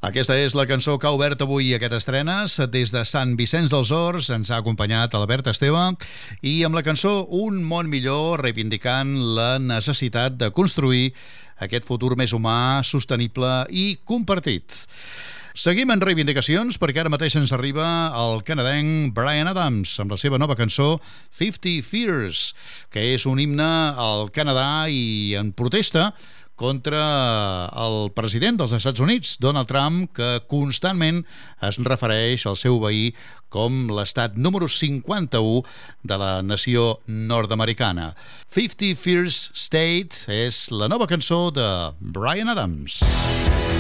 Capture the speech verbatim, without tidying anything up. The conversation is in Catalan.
Aquesta és la cançó que ha obert avui aquest estrenes. Des de Sant Vicenç dels Horts ens ha acompanyat Albert Esteve i amb la cançó Un món millor, reivindicant la necessitat de construir aquest futur més humà, sostenible i compartit. Seguim en reivindicacions perquè ara mateix ens arriba el canadenc Bryan Adams amb la seva nova cançó Fifty Fears, que és un himne al Canadà i en protesta contra el president dels Estats Units, Donald Trump, que constantment es refereix al seu veí com l'estat número cinquanta-u de la nació nord-americana. Fifty Fears State és la nova cançó de Bryan Adams.